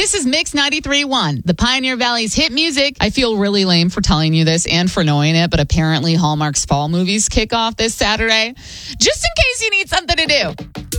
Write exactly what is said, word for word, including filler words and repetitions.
This is Mix ninety-three point one, the Pioneer Valley's hit music. I feel really lame for telling you this and for knowing it, but apparently Hallmark's fall movies kick off this Saturday. Just in case you need something to do.